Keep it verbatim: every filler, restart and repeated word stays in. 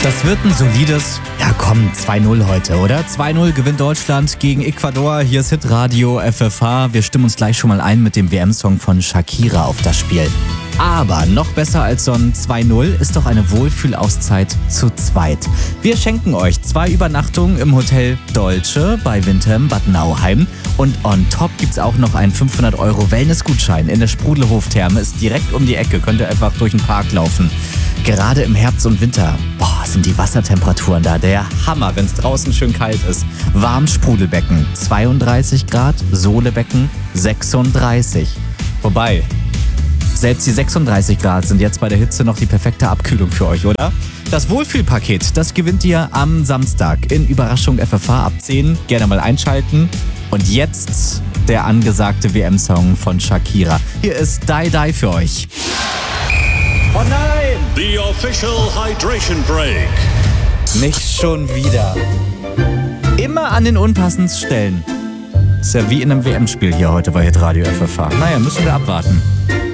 Das wird ein solides, ja komm, zwei null heute, oder? zwei null gewinnt Deutschland gegen Ecuador. Hier ist Hitradio F F H. Wir stimmen uns gleich schon mal ein mit dem W M-Song von Shakira auf das Spiel. Aber noch besser als so ein zwei null ist doch eine Wohlfühlauszeit zu zweit. Wir schenken euch zwei Übernachtungen im Hotel Dolce bei Windham Bad Nauheim. Und on top gibt's auch noch einen fünfhundert Euro Wellness-Gutschein in der Sprudelhof-Therme. Ist direkt um die Ecke, könnt ihr einfach durch den Park laufen. Gerade im Herbst und Winter, boah, sind die Wassertemperaturen da der Hammer, wenn es draußen schön kalt ist. Warm Sprudelbecken zweiunddreißig Grad, Sohlebecken sechsunddreißig. Wobei, selbst die sechsunddreißig Grad sind jetzt bei der Hitze noch die perfekte Abkühlung für euch, oder? Das Wohlfühlpaket, das gewinnt ihr am Samstag in Überraschung F F H ab zehn. Gerne mal einschalten. Und jetzt der angesagte W M-Song von Shakira. Hier ist Die Die für euch. Oh nein! The official hydration break. Nicht schon wieder. Immer an den unpassendsten Stellen. Ist ja wie in einem W M-Spiel hier heute bei Hitradio F F H. Naja, müssen wir abwarten.